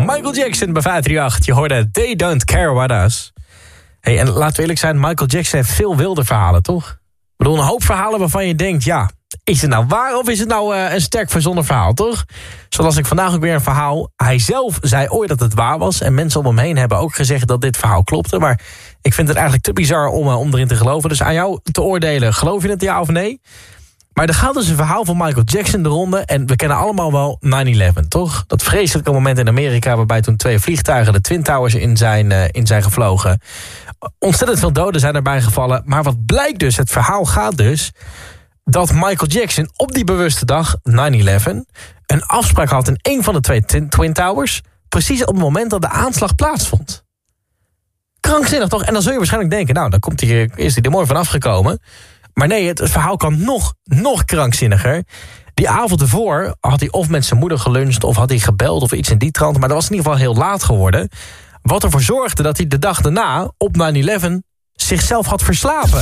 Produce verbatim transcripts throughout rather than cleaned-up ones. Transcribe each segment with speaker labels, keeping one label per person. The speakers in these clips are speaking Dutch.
Speaker 1: Michael Jackson bij vijf drie acht. Je hoorde They Don't Care What Us. Hey, en laten we eerlijk zijn, Michael Jackson heeft veel wilde verhalen, toch? Ik bedoel, een hoop verhalen waarvan je denkt, ja, is het nou waar of is het nou uh, een sterk verzonnen verhaal, toch? Zo las ik vandaag ook weer een verhaal. Hij zelf zei ooit dat het waar was. En mensen om hem heen hebben ook gezegd dat dit verhaal klopte. Maar ik vind het eigenlijk te bizar om, uh, om erin te geloven. Dus aan jou te oordelen, geloof je het ja of nee? Maar er gaat dus een verhaal van Michael Jackson de ronde. En we kennen allemaal wel nine eleven, toch? Dat vreselijke moment in Amerika waarbij toen twee vliegtuigen de Twin Towers in zijn, uh, in zijn gevlogen. Ontzettend veel doden zijn erbij gevallen. Maar wat blijkt dus, het verhaal gaat dus dat Michael Jackson op die bewuste dag, nine eleven, een afspraak had in een van de twee Twin Towers, precies op het moment dat de aanslag plaatsvond. Krankzinnig toch? En dan zul je waarschijnlijk denken, nou, dan komt hij, is hij er mooi van afgekomen. Maar nee, het, het verhaal kan nog, nog krankzinniger. Die avond ervoor had hij of met zijn moeder geluncht, of had hij gebeld of iets in die trant, maar dat was in ieder geval heel laat geworden. Wat ervoor zorgde dat hij de dag daarna, op nine eleven, zichzelf had verslapen.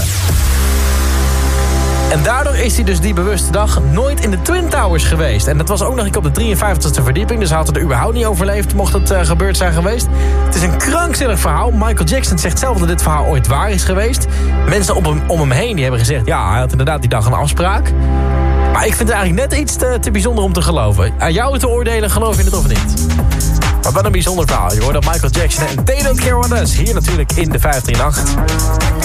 Speaker 1: En daardoor is hij dus die bewuste dag nooit in de Twin Towers geweest. En dat was ook nog een op de drieënvijftigste verdieping. Dus hij had het er überhaupt niet overleefd, mocht het uh, gebeurd zijn geweest. Het is een krankzinnig verhaal. Michael Jackson zegt zelf dat dit verhaal ooit waar is geweest. Mensen op hem, om hem heen die hebben gezegd, ja, hij had inderdaad die dag een afspraak. Maar ik vind het eigenlijk net iets te, te bijzonder om te geloven. Aan jou te oordelen, geloof je het of niet? Maar wat een bijzonder verhaal. Je hoort dat Michael Jackson en They Don't Care What Us. Hier natuurlijk in de vijf drie acht.